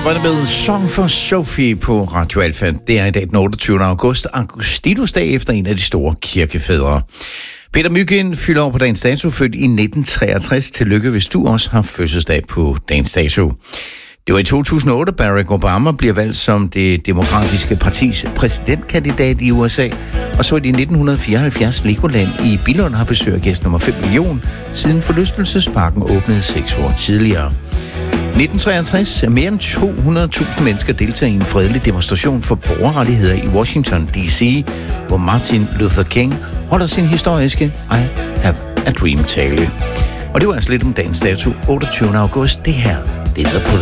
var det med Song for Sophie på Radio Alfa. Det er i dag den 28. august, Augustinus-dag efter en af de store kirkefædre. Peter Mygind fylder over på dagens dato, født i 1963. Tillykke, hvis du også har fødselsdag på dagens dato. Det var i 2008, Barack Obama bliver valgt som det demokratiske partis præsidentkandidat i USA. Og så i 1974 Legoland i Billund har besøgt gæst nummer 5 million, siden forlystelsesparken åbnede 6 år tidligere. 1963 mere end 200.000 mennesker deltager i en fredelig demonstration for borgerrettigheder i Washington D.C., hvor Martin Luther King holder sin historiske I Have a Dream-tale. Og det var altså lidt om dagens dato, 28. august. Det her, det er The